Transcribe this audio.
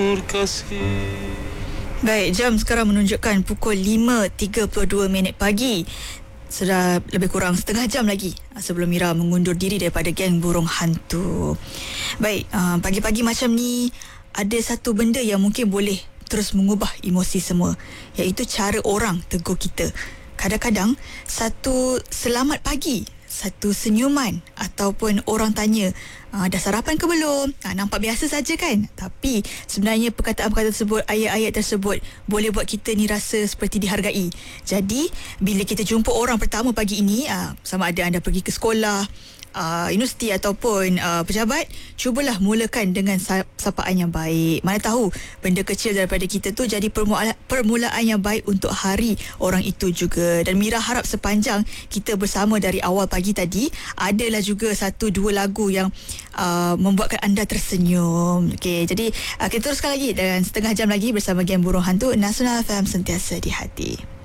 nur kasih. Baik, jam sekarang menunjukkan pukul 5.32 pagi. Sudah lebih kurang setengah jam lagi sebelum Mira mengundur diri daripada geng burung hantu. Baik, pagi-pagi macam ni ada satu benda yang mungkin boleh terus mengubah emosi semua, iaitu cara orang tegur kita. Kadang-kadang satu selamat pagi, satu senyuman, ataupun orang tanya, dah sarapan ke belum? Nampak biasa saja kan? Tapi sebenarnya perkataan-perkataan tersebut, ayat-ayat tersebut boleh buat kita ni rasa seperti dihargai. Jadi bila kita jumpa orang pertama pagi ini, sama ada anda pergi ke sekolah, universiti ataupun pejabat, cubalah mulakan dengan sapaan yang baik. Mana tahu benda kecil daripada kita tu jadi permulaan yang baik untuk hari orang itu juga. Dan Mira harap sepanjang kita bersama dari awal pagi tadi, adalah juga satu dua lagu yang membuatkan anda tersenyum. Okey, jadi kita teruskan lagi dengan setengah jam lagi bersama Geng Burung Hantu. Nasional FM, sentiasa di hati.